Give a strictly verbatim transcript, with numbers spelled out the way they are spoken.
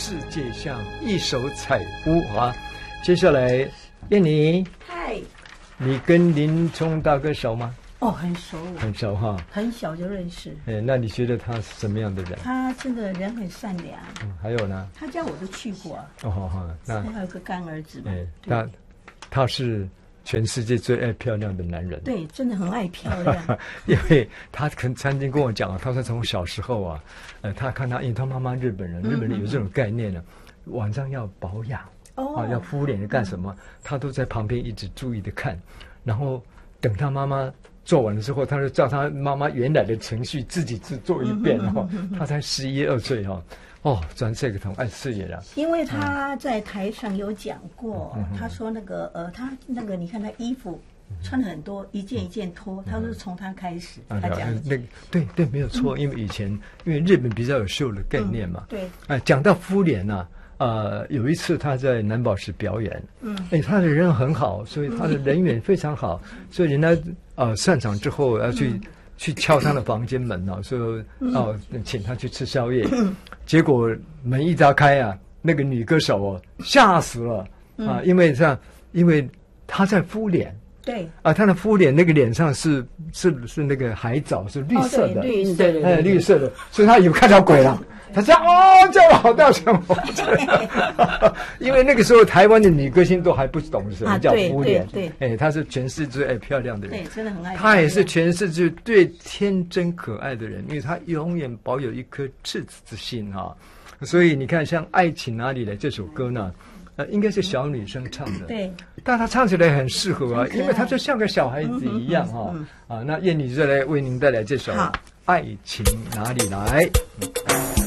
世界像一手彩虹啊！接下来，燕妮， 嗨， 你跟林冲大哥熟吗？ 哦，很熟， 很熟哈， 很小就认识。 哎，那你觉得他是什么样的人？ 他真的人很善良。 嗯，还有呢？ 他家我都去过啊。 哦，好好，那还有一个干儿子嘛。 哎，他他是全世界最爱漂亮的男人。 对，真的很爱漂亮。 因为他曾曾经跟我讲啊，他说从小时候啊，呃，他看他，因为他妈妈日本人，日本人有这种概念呢、啊，晚上要保养， 哦， 啊，要敷脸干什么，他都在旁边一直注意的看，然后等他妈妈做完了之后，他就照他妈妈原来的程序自己自做一遍，然后他才十一二岁哈。哦，转这个同爱事业了。 因为他在台上有讲过， 嗯、 他说那个呃，他那个你看他衣服穿很多，一件一件脱，他说从他开始， 嗯、 他讲那个对对没有错、嗯，因为以前因为日本比较有秀的概念嘛。 嗯、对。 哎，讲到敷脸呐、啊。呃，有一次他在南宝石表演， 嗯， 哎，他的人很好，所以他的人缘非常好，嗯、所以人家呃散场之后要去、嗯、去敲他的房间门啊，说哦、呃、请他去吃宵夜，嗯、结果门一打开啊，那个女歌手哦吓死了、嗯、啊，因为这样，因为他在敷脸。 对啊，他的敷脸那个脸上是是是那个海藻是绿色的， 哦、绿色的， 哎，绿色的，所以他以为看到鬼了。他这样哦，叫了好大声哦！因为那个时候台湾的女歌星都还不懂什么叫敷脸， 啊、对对哎，她是全世界最爱漂亮的人， 对，真的很爱。 她也是全世界最天真可爱的人，因为她永远保有一颗赤子之心哈、啊。所以你看，像《爱情哪里来》这首歌呢，呃，应该是小女生唱的， 对， 但她唱起来很适合啊，因为她就像个小孩子一样哈、啊嗯嗯嗯。啊，那燕妮就来为您带来这首《爱情哪里来》。